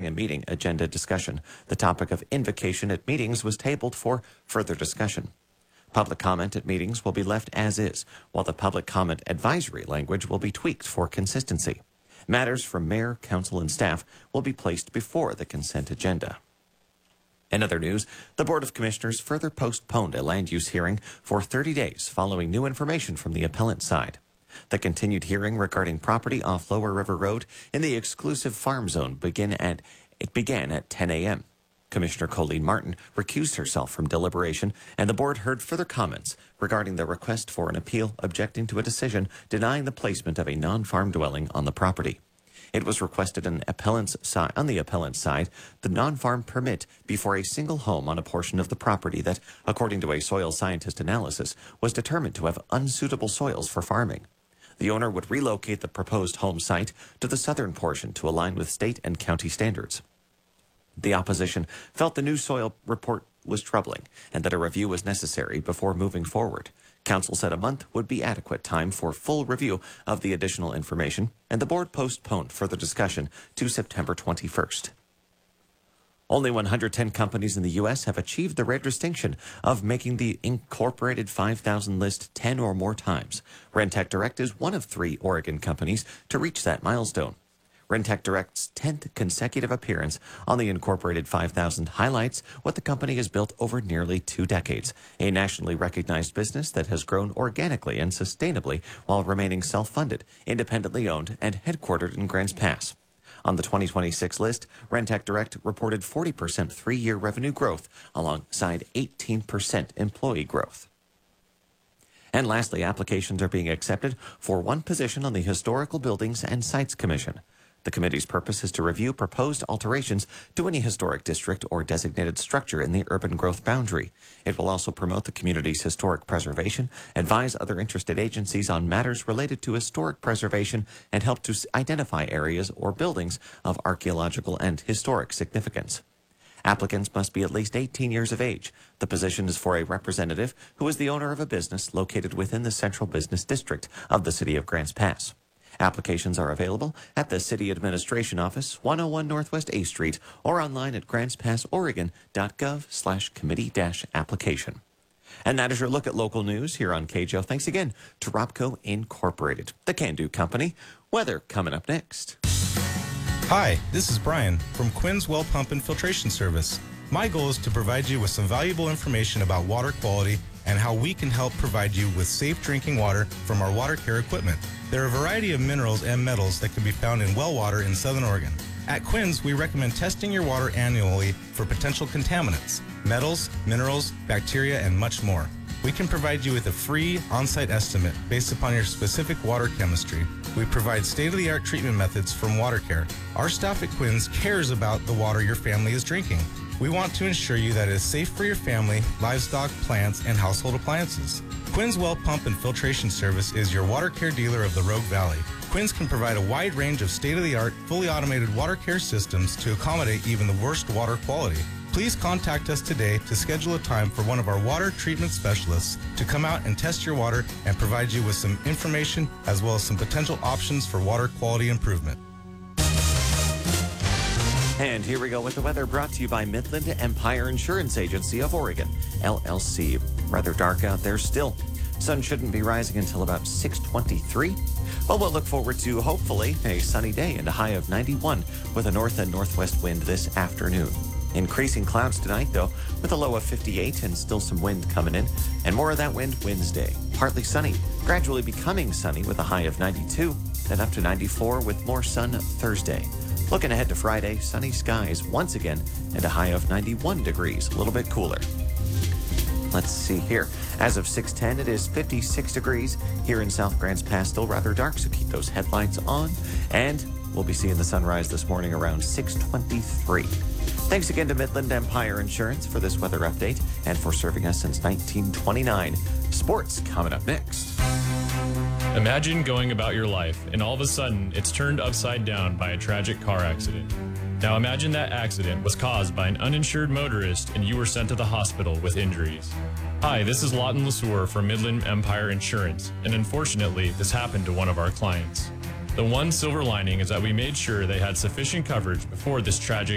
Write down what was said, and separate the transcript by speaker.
Speaker 1: a meeting agenda discussion. The topic of invocation at meetings was tabled for further discussion. Public comment at meetings will be left as is, while the public comment advisory language will be tweaked for consistency. Matters from mayor, council, and staff will be placed before the consent agenda. In other news, the Board of Commissioners further postponed a land use hearing for 30 days following new information from the appellant side. The continued hearing regarding property off Lower River Road in the exclusive farm zone began at 10 a.m. Commissioner Colleen Martin recused herself from deliberation, and the board heard further comments regarding the request for an appeal objecting to a decision denying the placement of a non-farm dwelling on the property. It was requested on the appellant's side, the non-farm permit before a single home on a portion of the property that, according to a soil scientist analysis, was determined to have unsuitable soils for farming. The owner would relocate the proposed home site to the southern portion to align with state and county standards. The opposition felt the new soil report was troubling and that a review was necessary before moving forward. Council said a month would be adequate time for full review of the additional information, and the board postponed further discussion to September 21st. Only 110 companies in the U.S. have achieved the rare distinction of making the Incorporated 5,000 list 10 or more times. Rentec Direct is one of 3 Oregon companies to reach that milestone. Rentec Direct's 10th consecutive appearance on the Incorporated 5,000 highlights what the company has built over nearly 2 decades, a nationally recognized business that has grown organically and sustainably while remaining self-funded, independently owned, and headquartered in Grants Pass. On the 2026 list, Rentec Direct reported 40% 3-year revenue growth alongside 18% employee growth. And lastly, applications are being accepted for one position on the Historical Buildings and Sites Commission. The committee's purpose is to review proposed alterations to any historic district or designated structure in the urban growth boundary. It will also promote the community's historic preservation, advise other interested agencies on matters related to historic preservation, and help to identify areas or buildings of archaeological and historic significance. Applicants must be at least 18 years of age. The position is for a representative who is the owner of a business located within the Central Business District of the City of Grants Pass. Applications are available at the City Administration Office, 101 Northwest A Street, or online at grantspassoregon.gov/committee-application. And that is your look at local news here on KJO. Thanks again to Robco Incorporated, the Can-Do Company. Weather coming up next.
Speaker 2: Hi, this is Brian from Quinn's Well Pump and Filtration Service. My goal is to provide you with some valuable information about water quality and how we can help provide you with safe drinking water from our water care equipment. There are a variety of minerals and metals that can be found in well water in Southern Oregon. At Quinn's, we recommend testing your water annually for potential contaminants, metals, minerals, bacteria, and much more. We can provide you with a free on-site estimate based upon your specific water chemistry. We provide state-of-the-art treatment methods from Water Care. Our staff at Quinn's cares about the water your family is drinking. We want to ensure you that it is safe for your family, livestock, plants, and household appliances. Quinn's Well Pump and Filtration Service is your water care dealer of the Rogue Valley. Quinn's can provide a wide range of state-of-the-art, fully automated water care systems to accommodate even the worst water quality. Please contact us today to schedule a time for one of our water treatment specialists to come out and test your water and provide you with some information as well as some potential options for water quality improvement.
Speaker 1: And here we go with the weather, brought to you by Midland Empire Insurance Agency of Oregon, LLC. Rather dark out there still. Sun shouldn't be rising until about 6:23. Well, we'll look forward to, hopefully, a sunny day and a high of 91 with a north and northwest wind this afternoon. Increasing clouds tonight, though, with a low of 58 and still some wind coming in. And more of that wind Wednesday. Partly sunny, gradually becoming sunny with a high of 92, then up to 94 with more sun Thursday. Looking ahead to Friday, sunny skies once again and a high of 91 degrees, a little bit cooler. Let's see here. As of 6:10, it is 56 degrees here in South Grants Pass. Still rather dark, so keep those headlights on. And we'll be seeing the sunrise this morning around 6:23. Thanks again to Midland Empire Insurance for this weather update and for serving us since 1929. Sports coming up next.
Speaker 3: Imagine going about your life and all of a sudden it's turned upside down by a tragic car accident. Now imagine that accident was caused by an uninsured motorist and you were sent to the hospital with injuries. Hi, this is Lawton Lesueur from Midland Empire Insurance, and unfortunately this happened to one of our clients. The one silver lining is that we made sure they had sufficient coverage before this tragic